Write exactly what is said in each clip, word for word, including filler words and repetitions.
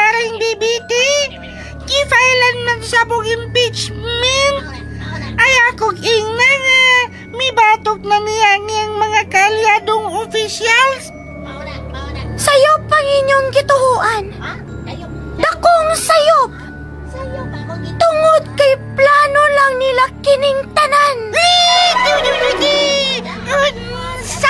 Haring bibiti, kifailan man sabog impeachment. Ay ako ingna nga, may batok na niya niyang mga kalyadong officials. Sayop ang inyong gituhuan. Dakong sayop. Tungod kay plano lang nila kining tanan. Sa!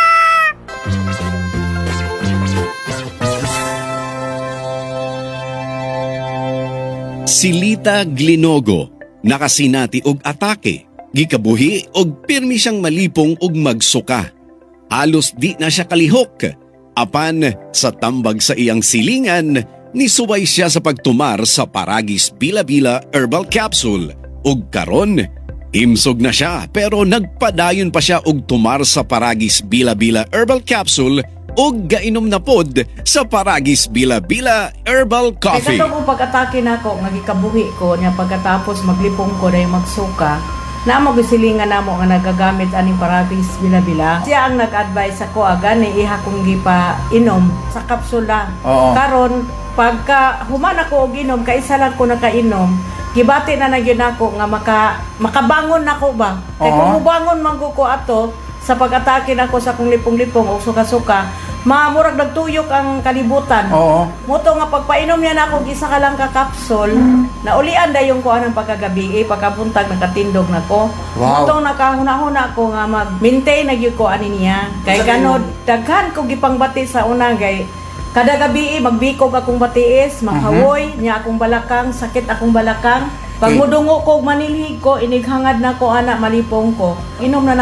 Si Lita Glinogo nakasinati og atake, gikabuhi og pirmi siyang malipong og magsuka. Halos di na siya kalihok. Apan sa tambag sa iyang silingan, nisuway siya sa pagtumar sa Paragis Bila-Bila Herbal Capsule. Ug karon, imsog na siya pero nagpadayon pa siya og tumar sa Paragis Bila-Bila Herbal Capsule ug gainom na pod sa Paragis Bila-Bila Herbal Coffee. Kaya katong pag-atake na ako, nga gikabuhi ko niya pagkatapos maglipong ko na yung magsuka, na mo gisilingan na mo nga nagagamit aning Paragis Bila-Bila. Siya ang nag-advise ako aga ni iha kong gipa inom sa kapsula. Oo. Karon pagka human ako og inom, kaisa lang ko nakainom, gibati na nagyun ako nga maka makabangon nako ba. Kay Oo. kung mubangon man ko ko ato sa pag-atake nako sa kong lipong-lipong o suka-suka, mamurag nagtuyok ang kalibutan. Oo. Muto nga pagpainom niya na ako isa ka lang ka kapsul, naulian dayon ko anang pagkagabi, eh, pagkabuntag nakatindog na ko. Wow. Muto nakahuna-huna ko nga mag-maintain na gyud ko ani niya. Kay kanod daghan ko gipangbati sa una gay kada gabi eh, magbikog akong batiis, makawoy niya akong balakang, sakit akong balakang. Pag Okay. mudungo ko manilhig ko, inighangad na ko ana malipong ko. Inom na